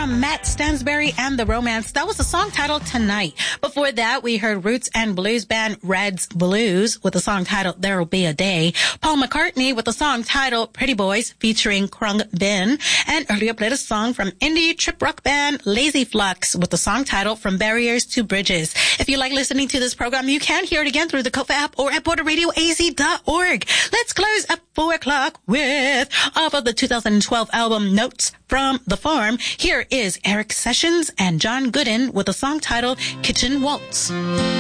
from Matt Stansberry and The Romance. That was the song titled Tonight. Before that, we heard roots and blues band Red's Blues with the song titled There'll Be a Day. Paul McCartney with the song titled Pretty Boys featuring Krung Bin. And earlier played a song from indie trip rock band Lazy Flux with the song titled From Barriers to Bridges. If you like listening to this program, you can hear it again through the Kofa app or at borderradioaz.org. Let's close at 4 o'clock with, off of the 2012 album Notes from the Farm, here is Eric Sessions and John Gooden with a song titled Kitchen Waltz.